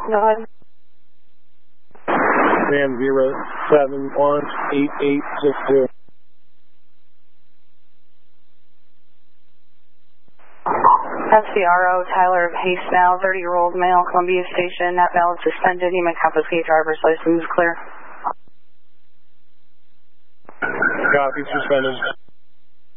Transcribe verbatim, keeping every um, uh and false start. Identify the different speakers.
Speaker 1: Go ahead.
Speaker 2: Van zero seven one eight eight six two.
Speaker 1: S C R O Tyler Pace now, thirty-year-old male, Columbia Station, not valid, suspended. He may confiscate driver's license. Clear.
Speaker 2: Copy, suspended.